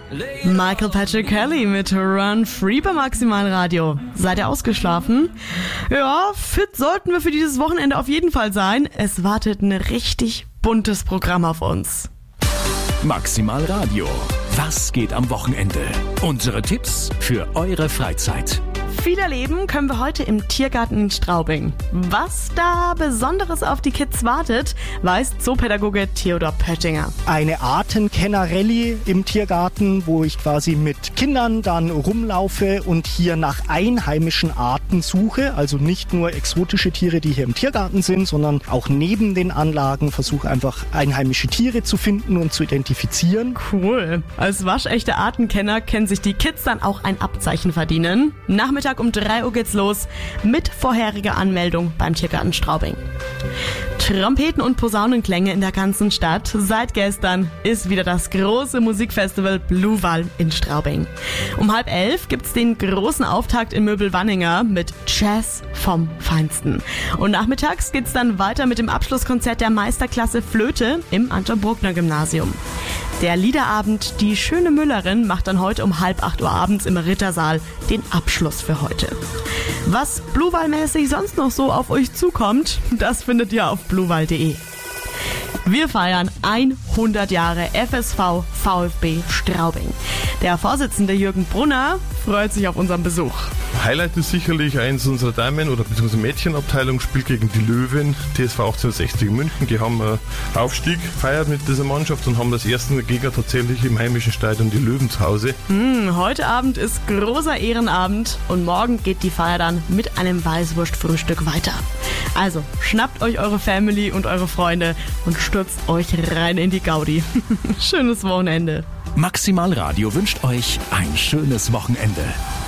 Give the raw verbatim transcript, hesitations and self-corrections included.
Michael Patrick Kelly mit Run Free bei Maximalradio. Seid ihr ausgeschlafen? Ja, fit sollten wir für dieses Wochenende auf jeden Fall sein. Es wartet ein richtig buntes Programm auf uns. Maximalradio. Was geht am Wochenende? Unsere Tipps für eure Freizeit. Viel erleben können wir heute im Tiergarten in Straubing. Was da Besonderes auf die Kids wartet, weiß Zoopädagoge Theodor Pöttinger. Eine Artenkenner-Rallye im Tiergarten, wo ich quasi mit Kindern dann rumlaufe und hier nach einheimischen Arten suche. Also nicht nur exotische Tiere, die hier im Tiergarten sind, sondern auch neben den Anlagen versuche einfach einheimische Tiere zu finden und zu identifizieren. Cool. Als waschechte Artenkenner können sich die Kids dann auch ein Abzeichen verdienen. Nachmittag um drei Uhr geht's los mit vorheriger Anmeldung beim Tiergarten Straubing. Trompeten und Posaunenklänge in der ganzen Stadt. Seit gestern ist wieder das große Musikfestival Bluewal in Straubing. Um halb elf gibt's den großen Auftakt in Möbelwanninger mit Jazz vom Feinsten. Und nachmittags geht's dann weiter mit dem Abschlusskonzert der Meisterklasse Flöte im Anton-Bruckner-Gymnasium. Der Liederabend Die schöne Müllerin macht dann heute um halb acht Uhr abends im Rittersaal den Abschluss für heute. Was Bluewal-mäßig sonst noch so auf euch zukommt, das findet ihr auf bluewal punkt de. Wir feiern hundert Jahre F S V VfB Straubing. Der Vorsitzende Jürgen Brunner freut sich auf unseren Besuch. Highlight ist sicherlich eins unserer Damen- oder beziehungsweise Mädchenabteilung spielt gegen die Löwen, T S V achtzehnhundertsechzig München. Die haben einen Aufstieg gefeiert mit dieser Mannschaft und haben das ersten Gegner tatsächlich im heimischen Stadion die Löwen zu Hause. Hm, heute Abend ist großer Ehrenabend und morgen geht die Feier dann mit einem Weißwurstfrühstück weiter. Also schnappt euch eure Family und eure Freunde und stürzt euch rein in die Gaudi. Schönes Wochenende. Maximalradio wünscht euch ein schönes Wochenende.